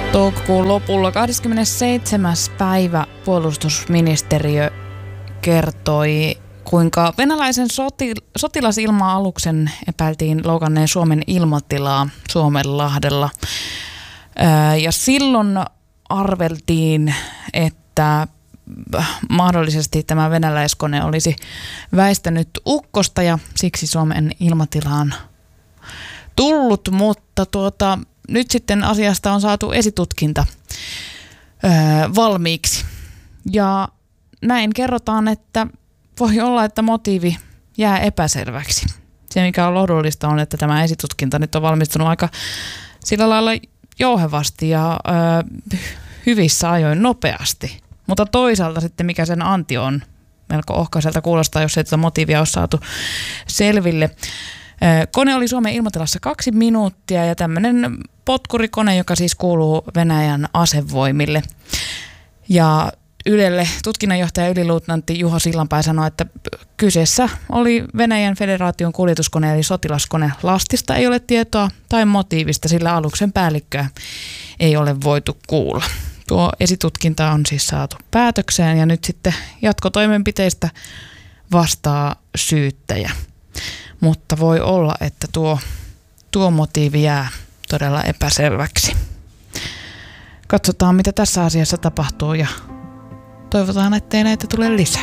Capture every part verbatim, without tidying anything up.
Toukokuun lopulla kahdeskymmenesseitsemäs päivä puolustusministeriö kertoi, kuinka venäläisen soti- sotilasilma-aluksen epäiltiin loukanneen Suomen ilmatilaa Suomenlahdella. Ja silloin arveltiin, että mahdollisesti tämä venäläiskone olisi väistänyt ukkosta ja siksi Suomen ilmatilaan tullut, mutta tuota, nyt sitten asiasta on saatu esitutkinta öö, valmiiksi. Ja näin kerrotaan, että voi olla, että motiivi jää epäselväksi. Se, mikä on lohdullista, on, että tämä esitutkinta nyt on valmistunut aika sillä lailla jouhevasti ja öö, hyvissä ajoin nopeasti. Mutta toisaalta sitten, mikä sen anti on, melko ohkaiselta kuulostaa, jos ei tätä motiivia ole saatu selville. Kone oli Suomen ilmatilassa kaksi minuuttia ja tämmöinen potkurikone, joka siis kuuluu Venäjän asevoimille. Ja Ylelle tutkinnanjohtaja yliluutnantti Juho Sillanpää sanoi, että kyseessä oli Venäjän federaation kuljetuskone eli sotilaskone. Lastista ei ole tietoa tai motiivista, sillä aluksen päällikköä ei ole voitu kuulla. Tuo esitutkinta on siis saatu päätökseen ja nyt sitten jatkotoimenpiteistä vastaa syyttäjä. Mutta voi olla, että tuo, tuo motiivi jää todella epäselväksi. Katsotaan, mitä tässä asiassa tapahtuu ja toivotaan, ettei näitä tule lisää.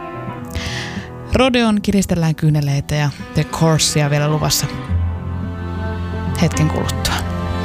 Rodeon kiristellään kyyneleitä ja The Coursia vielä luvassa hetken kuluttua.